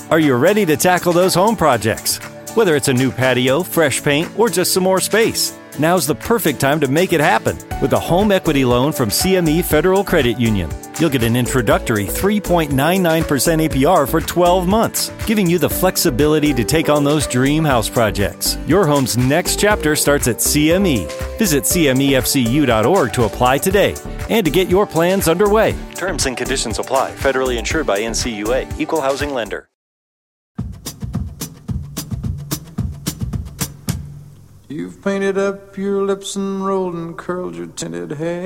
Are you ready to tackle those home projects? Whether it's a new patio, fresh paint, or just some more space, now's the perfect time to make it happen with a home equity loan from CME Federal Credit Union. You'll get an introductory 3.99% APR for 12 months, giving you the flexibility to take on those dream house projects. Your home's next chapter starts at CME. Visit CMEFCU.org to apply today and to get your plans underway. Terms and conditions apply. Federally insured by NCUA. Equal housing lender. You've painted up your lips and rolled and curled your tinted hair.